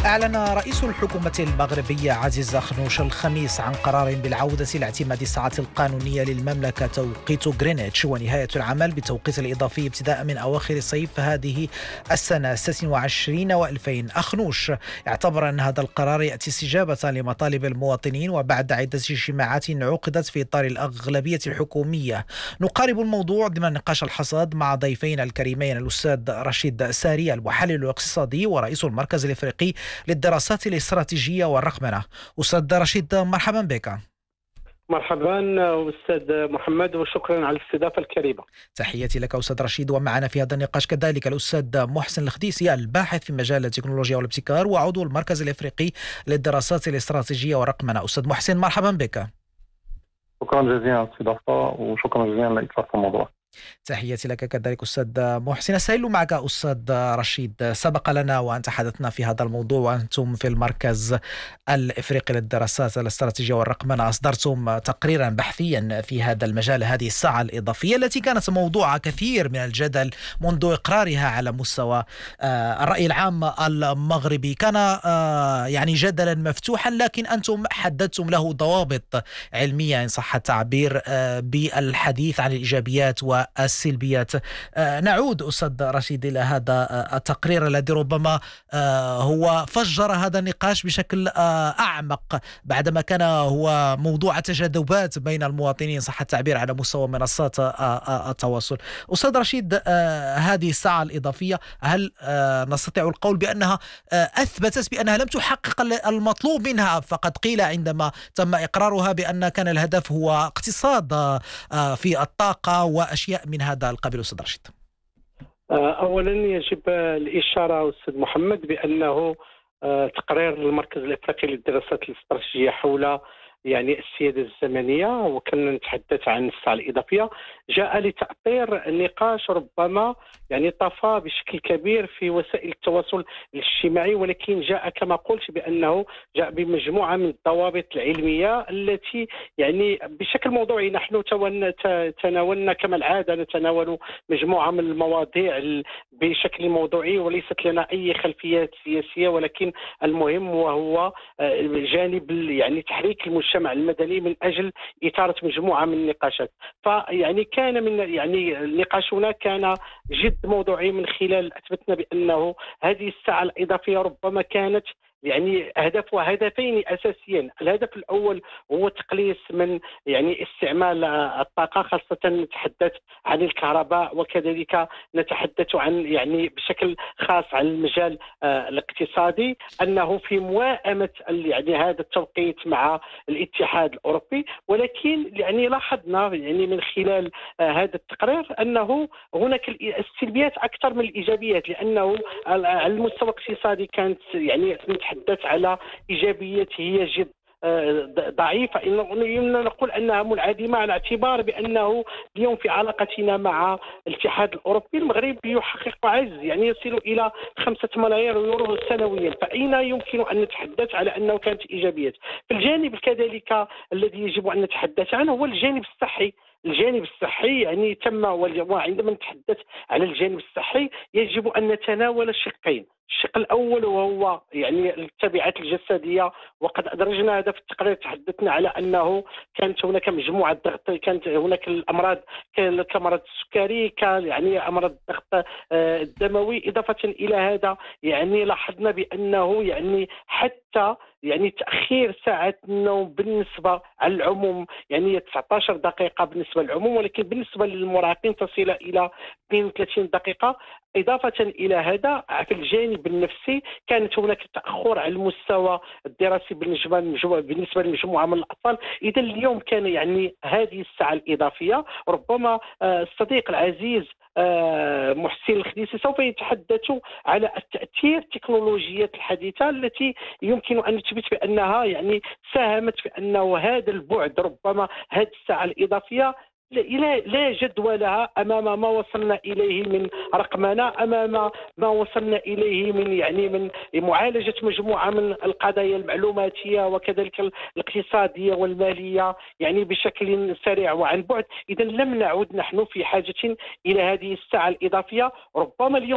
أعلن رئيس الحكومة المغربية عزيز أخنوش الخميس عن قرار بالعودة إلى اعتماد الساعة القانونية للمملكة توقيت غرينتش ونهاية العمل بالتوقيت الإضافي ابتداء من أواخر صيف هذه السنة 26 و2000. أخنوش اعتبر أن هذا القرار يأتي استجابة لمطالب المواطنين وبعد عدة اجتماعات عقدت في إطار الأغلبية الحكومية. نقارب الموضوع ضمن نقاش الحصاد مع ضيفين الكريمين الأستاذ رشيد ساري المحلل الاقتصادي ورئيس المركز الإفريقي للدراسات الاستراتيجية والرقمنة. أستاذ رشيد، مرحبا بك. مرحبا أستاذ محمد، وشكرا على الاستضافة الكريمة. تحياتي لك أستاذ رشيد. ومعنا في هذا النقاش كذلك الأستاذ محسن الخديسي الباحث في مجال التكنولوجيا والابتكار وعضو المركز الإفريقي للدراسات الاستراتيجية والرقمنة. أستاذ محسن، مرحبا بك. شكرا جزيلا على الاستضافة وشكرا جزيلا لإطلاق الموضوع. تحياتي لك كذلك أستاذ محسن. أسأل معك أستاذ رشيد، سبق لنا وأن تحدثنا في هذا الموضوع وأنتم في المركز الإفريقي للدراسات الاستراتيجية والرقمنة أصدرتم تقريرا بحثيا في هذا المجال، هذه الساعة الإضافية التي كانت موضوع كثير من الجدل منذ إقرارها على مستوى الرأي العام المغربي. كان يعني جدلا مفتوحا، لكن أنتم حددتم له ضوابط علمية إن صح التعبير بالحديث عن الإيجابيات والسلبيات. نعود أستاذ رشيد إلى هذا التقرير الذي ربما هو فجر هذا النقاش بشكل أعمق بعدما كان هو موضوع تجاذبات بين المواطنين صح التعبير على مستوى منصات التواصل. أستاذ رشيد، هذه الساعة الإضافية هل نستطيع القول بأنها أثبتت بأنها لم تحقق المطلوب منها؟ فقد قيل عندما تم إقرارها بأن كان الهدف هو اقتصاد في الطاقة وأشياء من هذا القبيل. أستاذ رشيد، أولا يجب الإشارة أستاذ محمد بأنه تقرير المركز الإفريقي للدراسات الاستراتيجية حول السيادة الزمنية، وكنا نتحدث عن الساعة الإضافية، جاء لتأطير نقاش ربما طفى بشكل كبير في وسائل التواصل الاجتماعي، ولكن جاء كما قلت بأنه جاء بمجموعة من الضوابط العلمية التي بشكل موضوعي نحن تناولنا كما العادة، نتناول مجموعة من المواضيع بشكل موضوعي وليست لنا أي خلفيات سياسية، ولكن المهم وهو جانب تحريك المجتمع المدني من أجل إثارة مجموعة من النقاشات. كان من نقاشنا كان جد موضوعي، من خلال أثبتنا بأنه هذه الساعة الإضافية ربما كانت هدفها هدفين أساسيين. الهدف الأول هو تقليص من استعمال الطاقة، خاصة نتحدث عن الكهرباء، وكذلك نتحدث عن بشكل خاص عن المجال الاقتصادي، أنه في موائمة هذا التوقيت مع الاتحاد الأوروبي. ولكن لاحظنا من خلال هذا التقرير أنه هناك السلبيات أكثر من الإيجابيات، لأنه على المستوى الاقتصادي كانت نتحدث على إيجابيات هي جد ضعيفة، يمكن نقول أنها منعدمة، على اعتبار بأنه اليوم في علاقتنا مع الاتحاد الأوروبي المغرب يحقق عجز يصل إلى 5 ملايير يورو سنويا، فأين يمكن أن نتحدث على أنه كانت إيجابيات؟ في الجانب كذلك الذي يجب أن نتحدث عنه هو الجانب الصحي. الجانب الصحي تم، وعندما نتحدث على الجانب الصحي يجب أن نتناول الشقين. الشق الأول وهو التبعات الجسدية، وقد أدرجنا هذا في التقرير، تحدثنا على أنه كانت هناك مجموعة ضغط، كانت هناك الأمراض كمرض السكري، أمراض الضغط الدموي. إضافة إلى هذا لاحظنا بأنه حتى تأخير ساعة النوم بالنسبة على العموم 19 دقيقة بالنسبة للعموم، ولكن بالنسبة للمراهقين تصل إلى 32 دقيقة. إضافة إلى هذا في الجانب النفسي كانت هناك تأخر على المستوى الدراسي بالنسبة لمجموعة من الأطفال. إذا اليوم كان هذه الساعة الإضافية ربما الصديق العزيز محسن الخديسي سوف يتحدث على التأثير التكنولوجيات الحديثة التي يمكن أن نثبت بأنها ساهمت في أنه هذا البعد، ربما هذه الساعة الإضافية لا جدوى لها أمام ما وصلنا إليه من رقمنة، أمام ما وصلنا إليه من معالجة مجموعة من القضايا المعلوماتية وكذلك الاقتصادية والمالية بشكل سريع وعن بعد. إذا لم نعد نحن في حاجة إلى هذه الساعة الإضافية. ربما اليوم